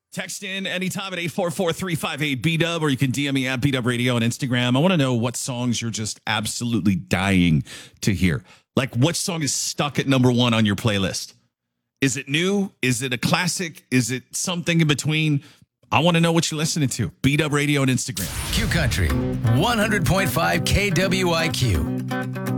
Text in anytime at 844-358-BDUB, or you can DM me at BDUB Radio on Instagram. I want to know what songs you're just absolutely dying to hear. Like, what song is stuck at number one on your playlist? Is it new? Is it a classic? Is it something in between? I want to know what you're listening to. BDUB Radio on Instagram. Q Country, 100.5 KWIQ.